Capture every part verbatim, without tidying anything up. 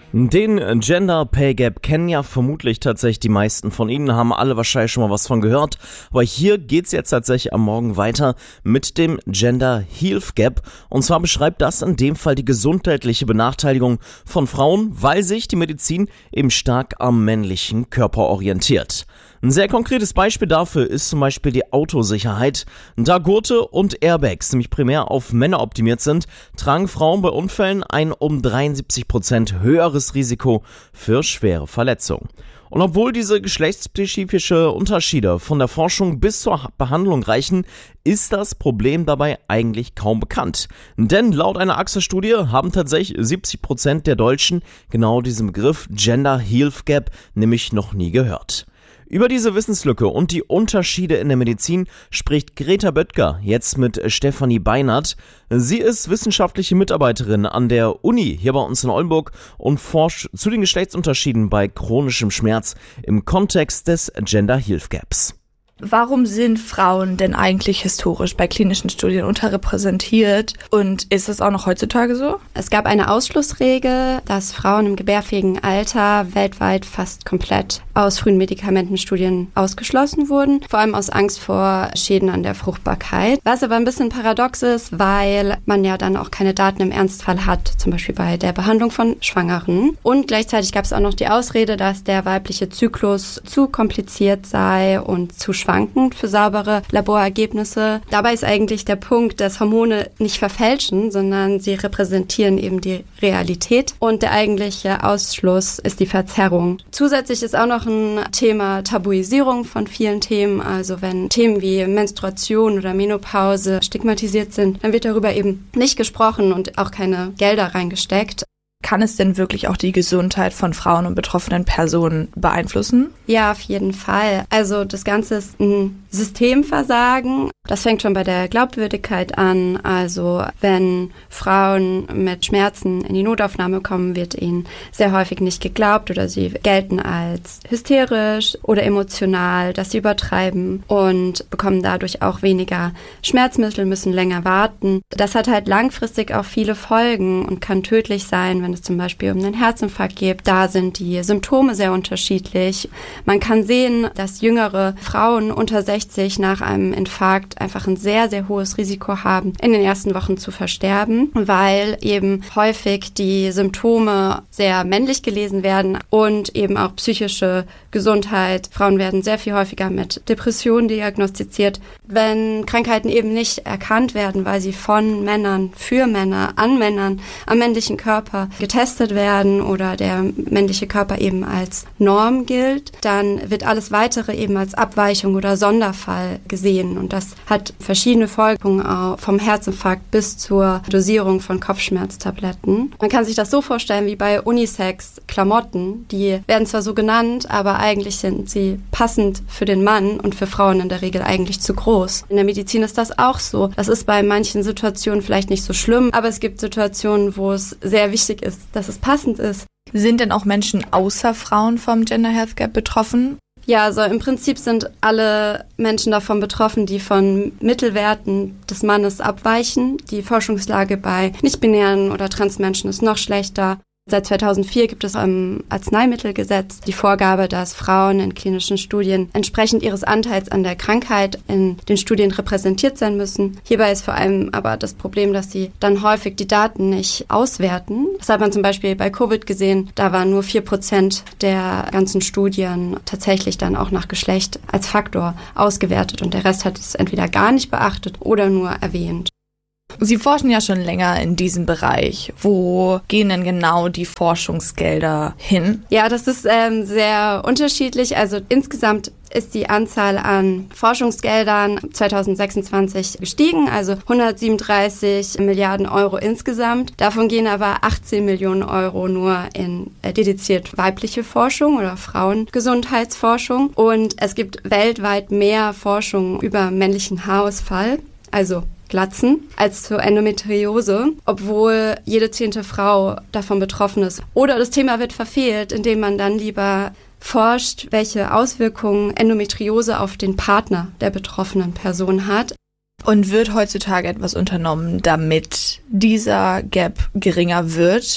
Den Gender Pay Gap kennen ja vermutlich tatsächlich die meisten von Ihnen, haben alle wahrscheinlich schon mal was von gehört. Aber hier geht's jetzt tatsächlich am Morgen weiter mit dem Gender Health Gap. Und zwar beschreibt das in dem Fall die gesundheitliche Benachteiligung von Frauen, weil sich die Medizin eben stark am männlichen Körper orientiert. Ein sehr konkretes Beispiel dafür ist zum Beispiel die Autosicherheit. Da Gurte und Airbags nämlich primär auf Männer optimiert sind, tragen Frauen bei Unfällen ein um dreiundsiebzig Prozent höheres Risiko für schwere Verletzungen. Und obwohl diese geschlechtsspezifische Unterschiede von der Forschung bis zur Behandlung reichen, ist das Problem dabei eigentlich kaum bekannt. Denn laut einer A X A-Studie haben tatsächlich siebzig Prozent der Deutschen genau diesen Begriff Gender Health Gap nämlich noch nie gehört. Über diese Wissenslücke und die Unterschiede in der Medizin spricht Greta Böttger jetzt mit Stefanie Beinert. Sie ist wissenschaftliche Mitarbeiterin an der Uni hier bei uns in Oldenburg und forscht zu den Geschlechtsunterschieden bei chronischem Schmerz im Kontext des Gender Health Gaps. Warum sind Frauen denn eigentlich historisch bei klinischen Studien unterrepräsentiert und ist es auch noch heutzutage so? Es gab eine Ausschlussregel, dass Frauen im gebärfähigen Alter weltweit fast komplett aus frühen Medikamentenstudien ausgeschlossen wurden, vor allem aus Angst vor Schäden an der Fruchtbarkeit. Was aber ein bisschen paradox ist, weil man ja dann auch keine Daten im Ernstfall hat, zum Beispiel bei der Behandlung von Schwangeren. Und gleichzeitig gab es auch noch die Ausrede, dass der weibliche Zyklus zu kompliziert sei und zu schwankend für saubere Laborergebnisse. Dabei ist eigentlich der Punkt, dass Hormone nicht verfälschen, sondern sie repräsentieren eben die Realität und der eigentliche Ausschluss ist die Verzerrung. Zusätzlich ist auch noch ein Thema Tabuisierung von vielen Themen, also wenn Themen wie Menstruation oder Menopause stigmatisiert sind, dann wird darüber eben nicht gesprochen und auch keine Gelder reingesteckt. Kann es denn wirklich auch die Gesundheit von Frauen und betroffenen Personen beeinflussen? Ja, auf jeden Fall. Also das Ganze ist ein Systemversagen. Das fängt schon bei der Glaubwürdigkeit an. Also wenn Frauen mit Schmerzen in die Notaufnahme kommen, wird ihnen sehr häufig nicht geglaubt oder sie gelten als hysterisch oder emotional, dass sie übertreiben und bekommen dadurch auch weniger Schmerzmittel, müssen länger warten. Das hat halt langfristig auch viele Folgen und kann tödlich sein, wenn es zum Beispiel um einen Herzinfarkt geht. Da sind die Symptome sehr unterschiedlich. Man kann sehen, dass jüngere Frauen unter sechzig nach einem Infarkt einfach ein sehr, sehr hohes Risiko haben, in den ersten Wochen zu versterben, weil eben häufig die Symptome sehr männlich gelesen werden und eben auch psychische Gesundheit. Frauen werden sehr viel häufiger mit Depressionen diagnostiziert, wenn Krankheiten eben nicht erkannt werden, weil sie von Männern, für Männer, an Männern, am männlichen Körper getestet werden oder der männliche Körper eben als Norm gilt, dann wird alles Weitere eben als Abweichung oder Sonderfall gesehen. Und das hat verschiedene Folgen, vom Herzinfarkt bis zur Dosierung von Kopfschmerztabletten. Man kann sich das so vorstellen wie bei Unisex-Klamotten. Die werden zwar so genannt, aber eigentlich sind sie passend für den Mann und für Frauen in der Regel eigentlich zu groß. In der Medizin ist das auch so. Das ist bei manchen Situationen vielleicht nicht so schlimm, aber es gibt Situationen, wo es sehr wichtig ist, dass es passend ist. Sind denn auch Menschen außer Frauen vom Gender Health Gap betroffen? Ja, also im Prinzip sind alle Menschen davon betroffen, die von Mittelwerten des Mannes abweichen. Die Forschungslage bei nicht-binären oder Transmenschen ist noch schlechter. Seit zweitausendvier gibt es im Arzneimittelgesetz die Vorgabe, dass Frauen in klinischen Studien entsprechend ihres Anteils an der Krankheit in den Studien repräsentiert sein müssen. Hierbei ist vor allem aber das Problem, dass sie dann häufig die Daten nicht auswerten. Das hat man zum Beispiel bei Covid gesehen. Da waren nur vier Prozent der ganzen Studien tatsächlich dann auch nach Geschlecht als Faktor ausgewertet und der Rest hat es entweder gar nicht beachtet oder nur erwähnt. Sie forschen ja schon länger in diesem Bereich. Wo gehen denn genau die Forschungsgelder hin? Ja, das ist ähm, sehr unterschiedlich. Also insgesamt ist die Anzahl an Forschungsgeldern zweitausendsechsundzwanzig gestiegen, also hundertsiebenunddreißig Milliarden Euro insgesamt. Davon gehen aber achtzehn Millionen Euro nur in äh, dediziert weibliche Forschung oder Frauengesundheitsforschung. Und es gibt weltweit mehr Forschung über männlichen Haarausfall, also Glatzen, als zur Endometriose, obwohl jede zehnte Frau davon betroffen ist. Oder das Thema wird verfehlt, indem man dann lieber forscht, welche Auswirkungen Endometriose auf den Partner der betroffenen Person hat. Und wird heutzutage etwas unternommen, damit dieser Gap geringer wird?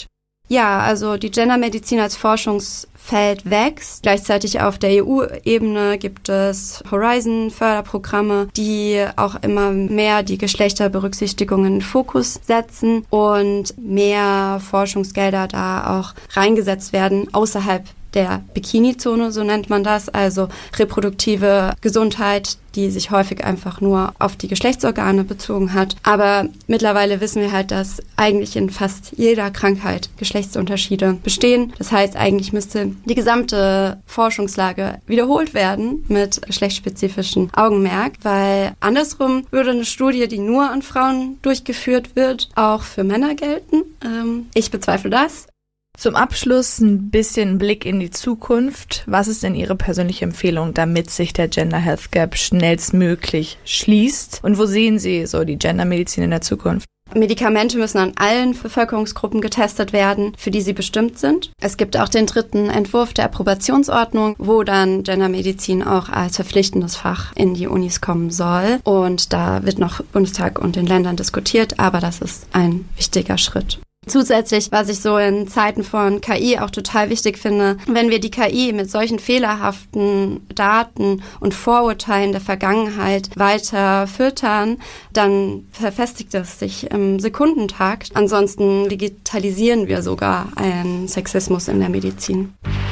Ja, also die Gendermedizin als Forschungsfeld wächst. Gleichzeitig auf der E U-Ebene gibt es Horizon-Förderprogramme, die auch immer mehr die Geschlechterberücksichtigung in den Fokus setzen und mehr Forschungsgelder da auch reingesetzt werden außerhalb der Bikini-Zone, so nennt man das, also reproduktive Gesundheit, die sich häufig einfach nur auf die Geschlechtsorgane bezogen hat. Aber mittlerweile wissen wir halt, dass eigentlich in fast jeder Krankheit Geschlechtsunterschiede bestehen. Das heißt, eigentlich müsste die gesamte Forschungslage wiederholt werden mit geschlechtsspezifischen Augenmerk, weil andersrum würde eine Studie, die nur an Frauen durchgeführt wird, auch für Männer gelten. Ähm, ich bezweifle das. Zum Abschluss ein bisschen Blick in die Zukunft. Was ist denn Ihre persönliche Empfehlung, damit sich der Gender Health Gap schnellstmöglich schließt? Und wo sehen Sie so die Gendermedizin in der Zukunft? Medikamente müssen an allen Bevölkerungsgruppen getestet werden, für die sie bestimmt sind. Es gibt auch den dritten Entwurf der Approbationsordnung, wo dann Gendermedizin auch als verpflichtendes Fach in die Unis kommen soll. Und da wird noch Bundestag und den Ländern diskutiert, aber das ist ein wichtiger Schritt. Zusätzlich, was ich so in Zeiten von K I auch total wichtig finde, wenn wir die K I mit solchen fehlerhaften Daten und Vorurteilen der Vergangenheit weiter füttern, dann verfestigt es sich im Sekundentakt. Ansonsten digitalisieren wir sogar einen Sexismus in der Medizin.